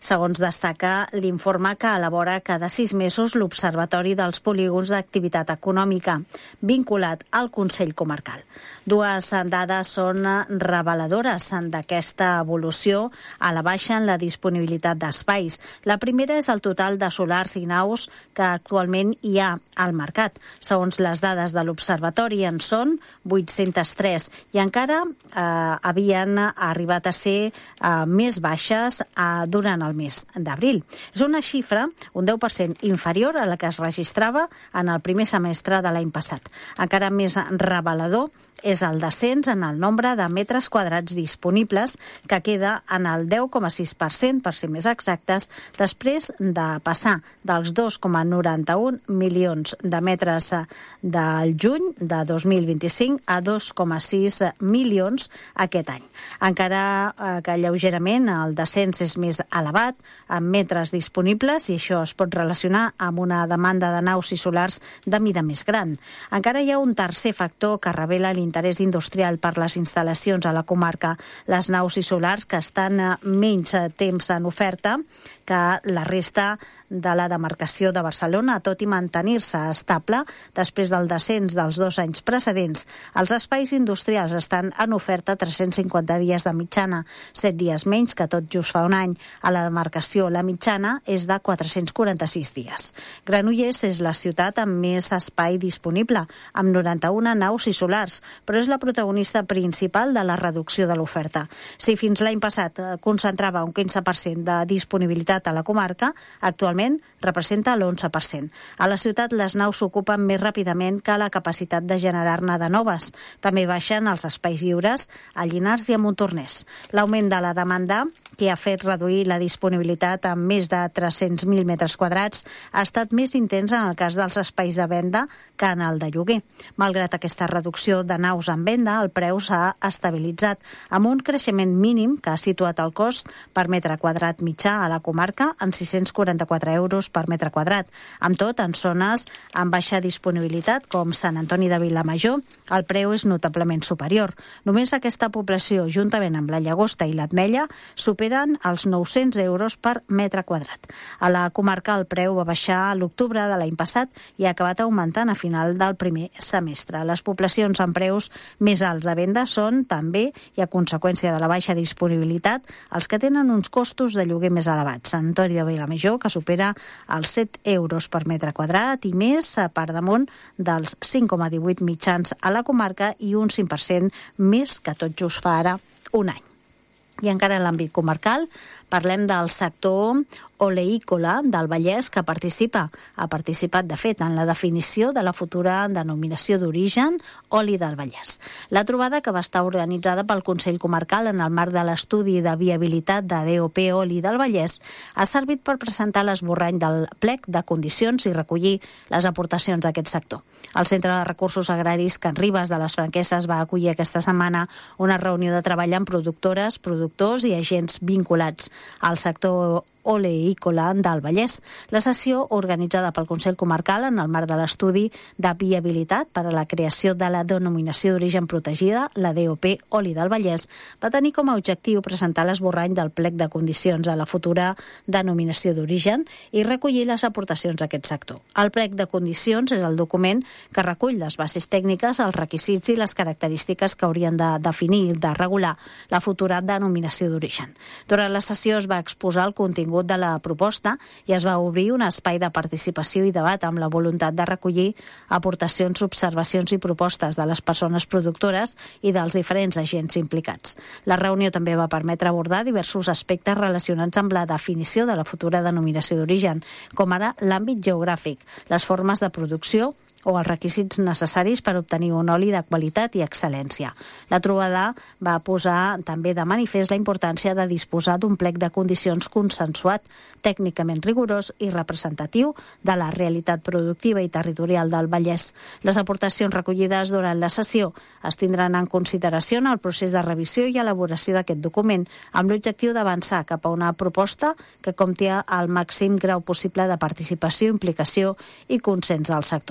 segons destaca l'informe que elabora cada 6 mesos l'Observatori dels Polígons d'Activitat Econòmica, vinculat al Consell Comarcal. Dues dades són reveladores d'aquesta evolució a la baixa en la disponibilitat d'espais. La primera és el total de solars i naus que actualment hi ha al mercat. Segons les dades de l'Observatori, en són 803 i encara havien arribat a ser més baixes durant el mes d'abril. És una xifra un 10% inferior a la que es registrava en el primer semestre de l'any passat. Encara més revelador és el descens en el nombre de metres quadrats disponibles, que queda en el 10,6%, per ser més exactes, després de passar dels 2,91 milions de metres del juny de 2025 a 2,6 milions aquest any. Encara que lleugerament el descens és més elevat en metres disponibles, i això es pot relacionar amb una demanda de naus i solars de mida més gran. Encara hi ha un tercer factor que revela l'interès industrial per les instal·lacions a la comarca, les naus i solars que estan menys temps en oferta que la resta de la demarcació de Barcelona, tot i mantenir-se estable després del descens dels 2 anys precedents. Els espais industrials estan en oferta 350 dies de mitjana, 7 dies menys que tot just fa un any. A la demarcació la mitjana és de 446 dies. Granollers és la ciutat amb més espai disponible, amb 91 naus i solars, però és la protagonista principal de la reducció de l'oferta. Si fins l'any passat concentrava un 15% de disponibilitat a la comarca, actualment representa l'11%. A la ciutat les naus s'ocupen més ràpidament que la capacitat de generar-ne de noves. També baixen els espais lliures a Llinars i a Montornès. L'augment de la demanda, que ha fet reduir la disponibilitat amb més de 300.000 metres quadrats, ha estat més intens en el cas dels espais de venda que en el de lloguer. Malgrat aquesta reducció de naus en venda, el preu s'ha estabilitzat amb un creixement mínim que ha situat el cost per metre quadrat mitjà a la comarca en 644 euros per metre quadrat. Amb tot, en zones amb baixa disponibilitat, com Sant Antoni de Vilamajor, el preu és notablement superior. Només aquesta població, juntament amb la Llagosta i l'Ametlla, superen els 900 euros per metre quadrat. A la comarca el preu va baixar a l'octubre de l'any passat i ha acabat augmentant a final del primer semestre. Les poblacions amb preus més alts a venda són també, i a conseqüència de la baixa disponibilitat, els que tenen uns costos de lloguer més elevats. Sant Antoni de Vilamajor, que supera els 7 euros per metre quadrat i més, per damunt dels 5,18 mitjans a la comarca i un 5% més que tot just fa ara un any. I encara en l'àmbit comarcal parlem del sector oleícola del Vallès, que ha participat de fet en la definició de la futura denominació d'origen oli del Vallès. La trobada, que va estar organitzada pel Consell Comarcal en el marc de l'estudi de viabilitat de DOP oli del Vallès, ha servit per presentar l'esborrany del plec de condicions i recollir les aportacions d'aquest sector. El Centre de Recursos Agraris Can Ribes de les Franqueses va acollir aquesta setmana una reunió de treball amb productores, productors i agents vinculats al sector oleícola del Vallès. La sessió, organitzada pel Consell Comarcal en el marc de l'estudi de viabilitat per a la creació de la denominació d'origen protegida, la DOP oli del Vallès, va tenir com a objectiu presentar l'esborrany del plec de condicions a la futura denominació d'origen i recollir les aportacions d'aquest sector. El plec de condicions és el document que recull les bases tècniques, els requisits i les característiques que haurien de definir i de regular la futura denominació d'origen. Durant la sessió es va exposar el contingut de la proposta i es va obrir un espai de participació i debat amb la voluntat de recollir aportacions, observacions i propostes de les persones productores i dels diferents agents implicats. La reunió també va permetre abordar diversos aspectes relacionats amb la definició de la futura denominació d'origen, com ara l'àmbit geogràfic, les formes de producció o els requisits necessaris per obtenir un oli de qualitat i excel·lència. La trobada va posar també de manifest la importància de disposar d'un plec de condicions consensuat, tècnicament rigorós i representatiu de la realitat productiva i territorial del Vallès. Les aportacions recollides durant la sessió es tindran en consideració en el procés de revisió i elaboració d'aquest document, amb l'objectiu d'avançar cap a una proposta que compti al màxim grau possible de participació, implicació i consens del sector.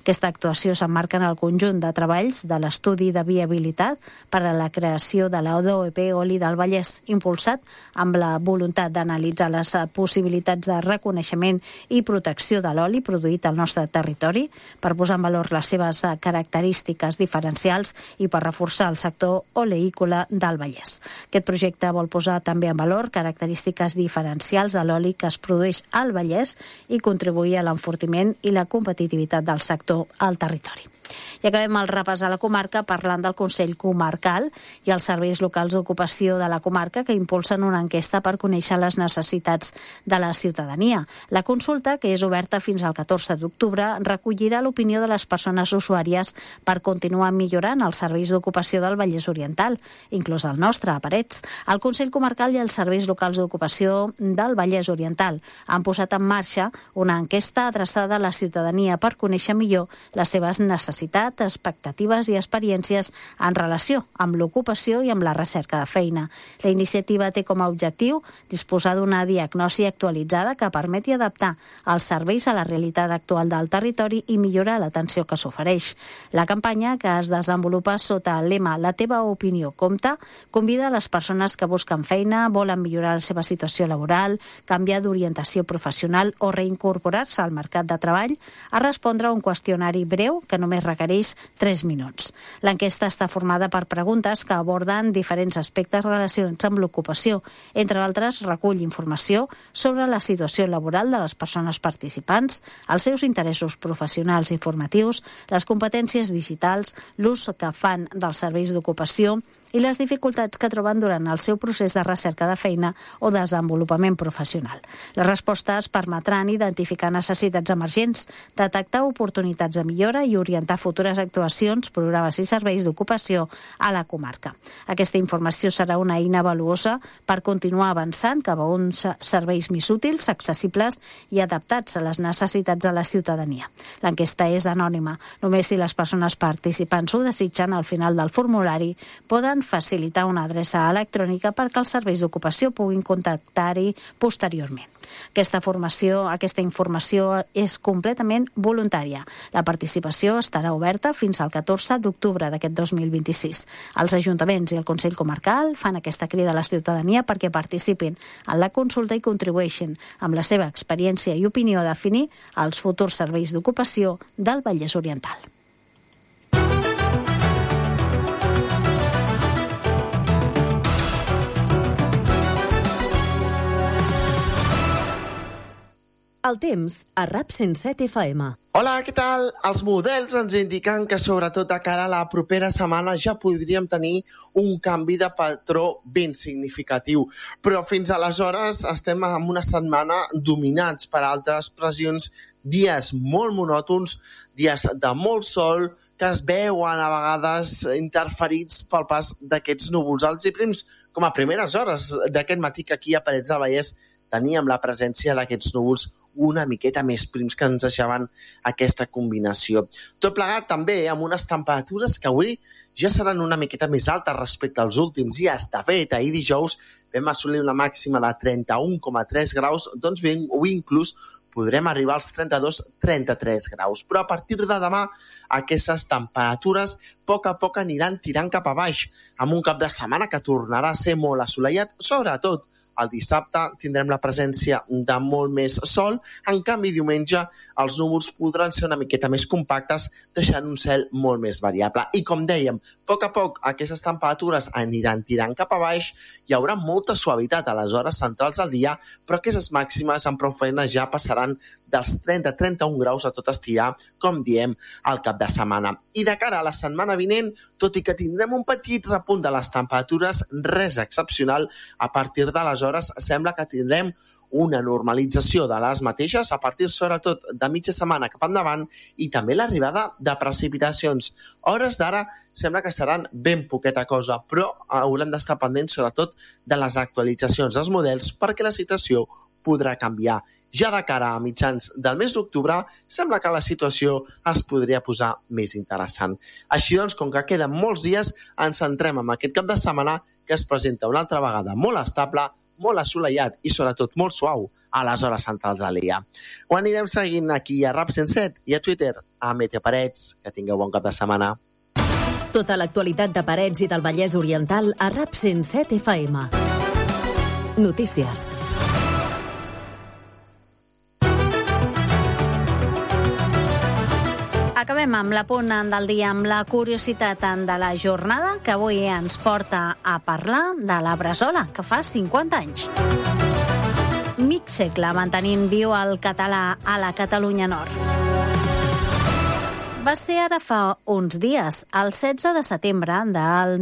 Aquesta actuació s'emmarca en el conjunt de treballs de l'estudi de viabilitat per a la creació de la DOEP Oli del Vallès, impulsat amb la voluntat d'analitzar les possibilitats de reconeixement i protecció de l'oli produït al nostre territori per posar en valor les seves característiques diferencials i per reforçar el sector oleícola del Vallès. Aquest projecte vol posar també en valor característiques diferencials de l'oli que es produeix al Vallès i contribuir a l'enfortiment i la competitivitat del sector al territori. I acabem el repàs a la comarca parlant del Consell Comarcal i els serveis locals d'ocupació de la comarca que impulsen una enquesta per conèixer les necessitats de la ciutadania. La consulta, que és oberta fins al 14 d'octubre, recollirà l'opinió de les persones usuàries per continuar millorant els serveis d'ocupació del Vallès Oriental, inclús el nostre, a Parets. El Consell Comarcal i els serveis locals d'ocupació del Vallès Oriental han posat en marxa una enquesta adreçada a la ciutadania per conèixer millor les seves necessitats, expectatives i experiències en relació amb l'ocupació i amb la recerca de feina. La iniciativa té com a objectiu disposar d'una diagnosi actualitzada que permeti adaptar els serveis a la realitat actual del territori i millorar l'atenció que s'ofereix. La campanya, que es desenvolupa sota el lema La teva opinió compta, convida a les persones que busquen feina, volen millorar la seva situació laboral, canviar d'orientació professional o reincorporar-se al mercat de treball a respondre a un qüestionari breu que només requereix 3 minuts. L'enquesta està formada per preguntes que aborden diferents aspectes relacionats amb l'ocupació. Entre altres, recull informació sobre la situació laboral de les persones participants, els seus interessos professionals i formatius, les competències digitals, l'ús que fan dels serveis d'ocupació i les dificultats que troben durant el seu procés de recerca de feina o desenvolupament professional. Les respostes permetran identificar necessitats emergents, detectar oportunitats de millora i orientar futures actuacions, programes i serveis d'ocupació a la comarca. Aquesta informació serà una eina valuosa per continuar avançant cap a uns serveis més útils, accessibles i adaptats a les necessitats de la ciutadania. L'enquesta és anònima. Només si les persones participants ho desitgen, al final del formulari poden facilitar una adreça electrònica perquè els serveis d'ocupació puguin contactar-hi posteriorment. Aquesta informació és completament voluntària. La participació estarà oberta fins al 14 d'octubre d'aquest 2026. Els ajuntaments i el Consell Comarcal fan aquesta crida a la ciutadania perquè participin en la consulta i contribueixin amb la seva experiència i opinió a definir els futurs serveis d'ocupació del Vallès Oriental. El temps a RAP 107 FM. Hola, què tal? Els models ens indiquen que sobretot de cara a la propera setmana ja podríem tenir un canvi de patró ben significatiu. Però fins aleshores estem en una setmana dominats per altres pressions, dies molt monòtons, dies de molt sol, que es veuen a vegades interferits pel pas d'aquests núvols alts i prims, com a primeres hores d'aquest matí que aquí a Parets del Vallès teníem la presència d'aquests núvols una miqueta més prims que ens deixaven aquesta combinació. Tot plegat també amb unes temperatures que avui ja seran una miqueta més altes respecte als últims dies. De fet, ahir dijous vam assolir una màxima de 31,3 graus, doncs bé, avui inclús podrem arribar als 32-33 graus. Però a partir de demà aquestes temperatures a poc aniran tirant cap a baix, amb un cap de setmana que tornarà a ser molt assolellat, sobretot el dissabte tindrem la presència de molt més sol, en canvi diumenge els núvols podran ser una miqueta més compactes, deixant un cel molt més variable. I com dèiem, a poc aquestes temperatures aniran tirant cap a baix, hi haurà molta suavitat a les hores centrals del dia, però aquestes màximes amb prou feina ja passaran dels 30-31 graus a tot estirar, com diem, al cap de setmana. I de cara a la setmana vinent, tot i que tindrem un petit repunt de les temperatures, res excepcional, a partir d'aleshores sembla que tindrem una normalització de les mateixes a partir sobretot de mitja setmana cap endavant i també l'arribada de precipitacions. Hores d'ara sembla que seran ben poqueta cosa, però haurem d'estar pendents sobretot de les actualitzacions dels models perquè la situació podrà canviar. Ja de cara a mitjans del mes d'octubre, sembla que la situació es podria posar més interessant. Així doncs, com que queden molts dies, ens centrem en aquest cap de setmana que es presenta una altra vegada molt estable, molt assolellat i sobretot molt suau a les hores centrals del dia. Ho anirem seguint aquí a Rap 107 i a Twitter a Meteo Parets. Que tingueu bon cap de setmana. Tota l'actualitat de Parets i del Vallès Oriental a Rap 107 FM. Notícies. Acabem amb l'apunt del dia, amb la curiositat de la jornada, que avui ens porta a parlar de la Bressola, que fa 50 anys. Mig segle mantenint viu el català a la Catalunya Nord. Va ser ara fa uns dies, el 16 de setembre del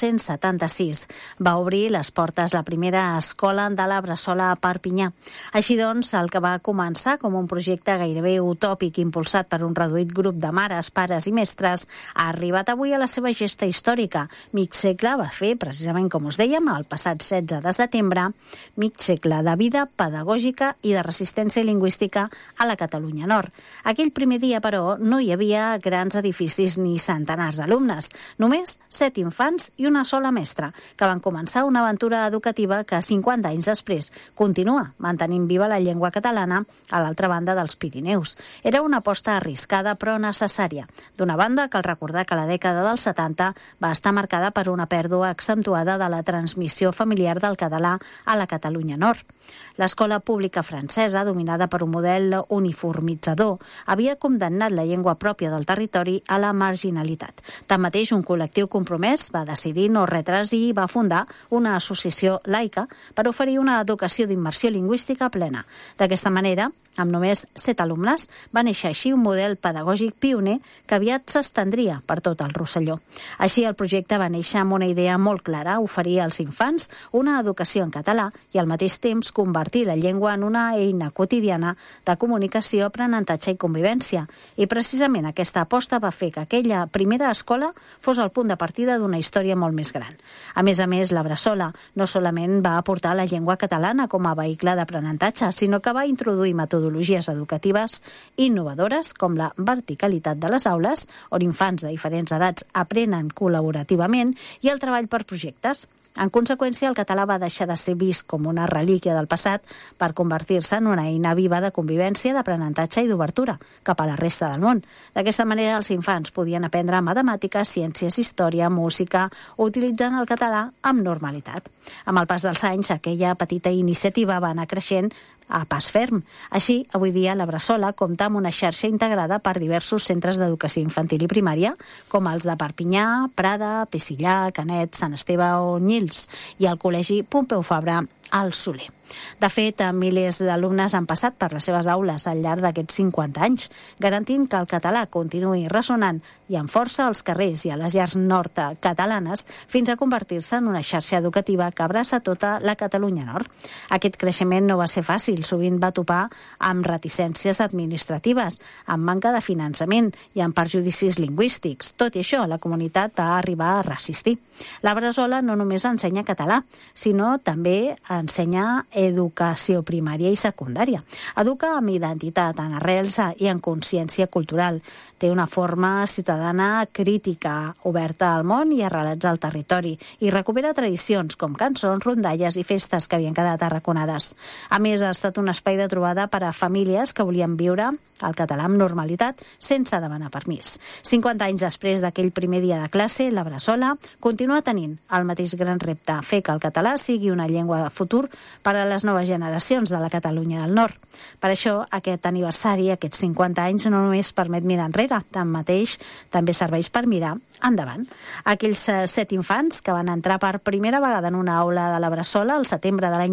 1976. Va obrir les portes la primera escola de la Bressola a Perpinyà. Així doncs, el que va començar com un projecte gairebé utòpic impulsat per un reduït grup de mares, pares i mestres ha arribat avui a la seva gesta històrica. Mig segle va fer, precisament com us dèiem, el passat 16 de setembre, mig segle de vida pedagògica i de resistència lingüística a la Catalunya Nord. Aquell primer dia, però, no hi havia grans edificis ni centenars d'alumnes, només 7 infants i una sola mestra, que van començar una aventura educativa que 50 anys després continua mantenint viva la llengua catalana a l'altra banda dels Pirineus. Era una aposta arriscada però necessària. D'una banda, cal recordar que la dècada dels 70 va estar marcada per una pèrdua accentuada de la transmissió familiar del català a la Catalunya Nord. L'escola pública francesa, dominada per un model uniformitzador, havia condemnat la llengua pròpia del territori a la marginalitat. Tanmateix, un col·lectiu compromès va decidir no retre's i va fundar una associació laica per oferir una educació d'immersió lingüística plena. D'aquesta manera, amb només 7 alumnes, va néixer així un model pedagògic pioner que aviat s'estendria per tot el Rosselló. Així, el projecte va néixer amb una idea molt clara, oferir als infants una educació en català i al mateix temps convertir la llengua en una eina quotidiana de comunicació, aprenentatge i convivència. I precisament aquesta aposta va fer que aquella primera escola fos el punt de partida d'una història molt més gran. A més, la Bressola no solament va aportar la llengua catalana com a vehicle d'aprenentatge, sinó que va introduir metodologies educatives innovadores com la verticalitat de les aules, on infants de diferents edats aprenen col·laborativament, i el treball per projectes. En conseqüència, el català va deixar de ser vist com una relíquia del passat per convertir-se en una eina viva de convivència, d'aprenentatge i d'obertura cap a la resta del món. D'aquesta manera, els infants podien aprendre matemàtiques, ciències, història, música, utilitzant el català amb normalitat. Amb el pas dels anys, aquella petita iniciativa va anar creixent a pas ferm. Així, avui dia, la Bressola compta amb una xarxa integrada per diversos centres d'educació infantil i primària, com els de Perpinyà, Prada, Pessillà, Canet, Sant Esteve o Nyils, i el Col·legi Pompeu Fabra al Soler. De fet, milers d'alumnes han passat per les seves aules al llarg d'aquests 50 anys, garantint que el català continuï ressonant i amb força als carrers i a les llars nord-catalanes fins a convertir-se en una xarxa educativa que abraça tota la Catalunya Nord. Aquest creixement no va ser fàcil, sovint va topar amb reticències administratives, amb manca de finançament i amb perjudicis lingüístics. Tot i això, la comunitat va arribar a resistir. La Bressola no només ensenya català, sinó també ensenya educació primària i secundària. Educa amb identitat, en arrels i en consciència cultural. Té una forma ciutadana crítica, oberta al món i arrelats al territori, i recupera tradicions com cançons, rondalles i festes que havien quedat arraconades. A més, ha estat un espai de trobada per a famílies que volien viure el català amb normalitat sense demanar permís. 50 anys després d'aquell primer dia de classe, la Bressola continua tenint el mateix gran repte, fer que el català sigui una llengua de futur per a les noves generacions de la Catalunya del Nord. Per això, aquest aniversari, aquests 50 anys, no només permet mirar enrere, tanmateix també serveix per mirar endavant. Aquells 7 infants que van entrar per primera vegada en una aula de la Bressola al setembre de l'any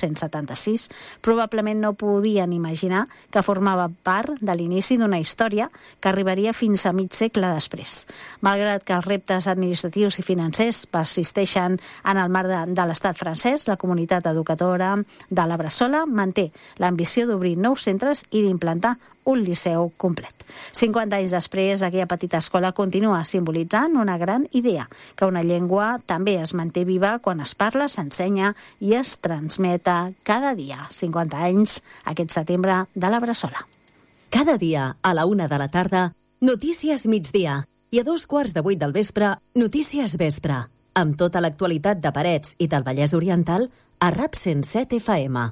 1976 probablement no podien imaginar que formava part de l'inici d'una història que arribaria fins a mig segle després. Malgrat que els reptes administratius i financers persisteixen en el marc de l'estat francès, la comunitat educadora de la Bressola manté l'ambició d'obrir nous centres i d'implantar un liceu complet. 50 anys després, aquella petita escola continua simbolitzant una gran idea, que una llengua també es manté viva quan es parla, s'ensenya i es transmeta cada dia. 50 anys, aquest setembre, de la Bressola. Cada dia, a la 1 de la tarda, Notícies Migdia, i a 2:15 del vespre, Notícies Vespre, amb tota l'actualitat de Parets i del Vallès Oriental a RAP 107 FM.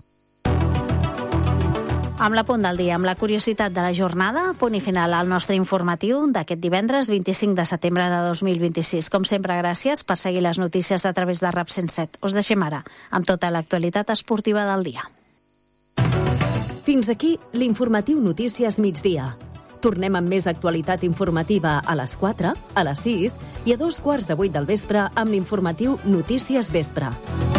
Amb la punt del dia, amb la curiositat de la jornada, punt i final al nostre informatiu d'aquest divendres 25 de setembre de 2026. Com sempre, gràcies per seguir les notícies a través de RAP 107. Us deixem ara amb tota l'actualitat esportiva del dia. Fins aquí l'informatiu Notícies Migdia. Tornem amb més actualitat informativa a les 4, a les 6 i a 2:15 del vespre amb l'informatiu Notícies Vespre.